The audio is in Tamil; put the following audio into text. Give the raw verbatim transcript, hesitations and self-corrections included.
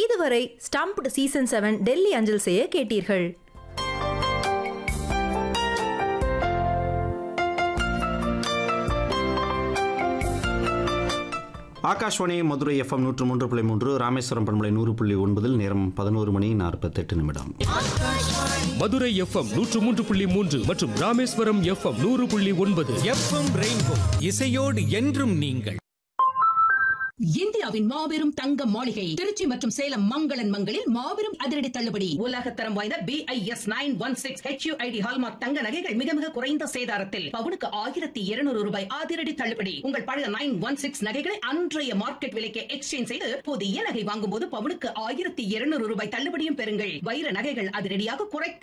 இதுவரை ஸ்டம்ப்டு சீசன் செவன் டெல்லி அஞ்சல் செய்ய கேட்டீர்கள். ஆகாஷ்வாணி மதுரை எஃப்எம் நூற்று மூன்று புள்ளி மூன்று, ராமேஸ்வரம் பண்பலை நூறு புள்ளி ஒன்பதில் நேரம் பதினோரு மணி நாற்பத்தெட்டு நிமிடம். மதுரை எஃப்எம் நூற்று மூன்று புள்ளி மூன்று மற்றும் ராமேஸ்வரம் எஃப்எம் நூறு புள்ளி ஒன்பது. எஃப்எம் ரெயின்போ, இசையோடு என்றும் நீங்கள். இந்தியாவின் மாபெரும் தங்க மாளிகை திருச்சி மற்றும் சேலம் மங்களன் மங்களில் மாபெரும் அதிரடி தள்ளுபடி. உலகத்தரம் வாய்ந்த B I S nine one six H you I D hallmark தங்க நகைகள் மிக மிக குறைந்த சேதாரத்தில் பவுனுக்கு ஆயிரத்தி இருநூறு ரூபாய் அதிரடி தள்ளுபடி. உங்கள் பழைய நைன் ஒன் சிக்ஸ் நகைகளை அன்றைய மார்க்கெட் விலைக்கு எக்ஸ்சேஞ்ச் செய்து புதிய நகை வாங்கும் போது பவுனுக்கு ஆயிரத்தி இருநூறு ரூபாய் தள்ளுபடியும் பெறுங்கள். வைர நகைகள் அதிரடியாக குறைக்க